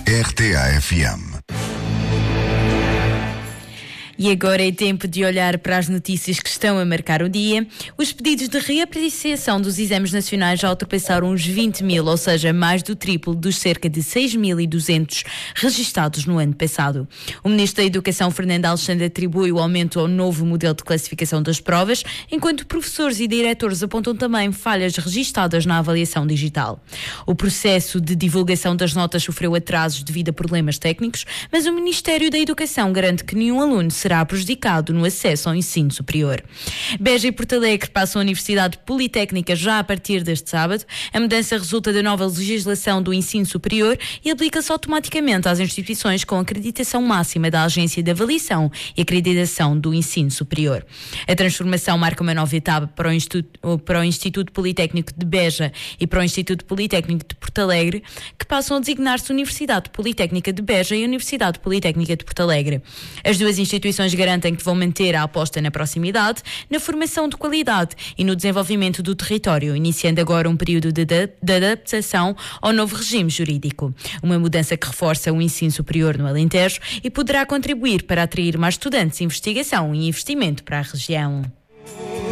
RTA-FM. E agora é tempo de olhar para as notícias que estão a marcar o dia. Os pedidos de reapreciação dos exames nacionais já ultrapassaram os 20 mil, ou seja, mais do triplo dos cerca de 6.200 registados no ano passado. O Ministro da Educação, Fernando Alexandre, atribui o aumento ao novo modelo de classificação das provas, enquanto professores e diretores apontam também falhas registadas na avaliação digital. O processo de divulgação das notas sofreu atrasos devido a problemas técnicos, mas o Ministério da Educação garante que nenhum aluno será prejudicado no acesso ao ensino superior. Beja e Porto Alegre passam a Universidade Politécnica já a partir deste sábado. A mudança resulta da nova legislação do ensino superior e aplica-se automaticamente às instituições com acreditação máxima da Agência de Avaliação e Acreditação do Ensino Superior. A transformação marca uma nova etapa para o Instituto Politécnico de Beja e para o Instituto Politécnico de Porto Alegre, que passam a designar-se Universidade Politécnica de Beja e Universidade Politécnica de Porto Alegre. As duas instituições garantem que vão manter a aposta na proximidade, na formação de qualidade e no desenvolvimento do território, iniciando agora um período de adaptação ao novo regime jurídico. Uma mudança que reforça o ensino superior no Alentejo e poderá contribuir para atrair mais estudantes, investigação e investimento para a região.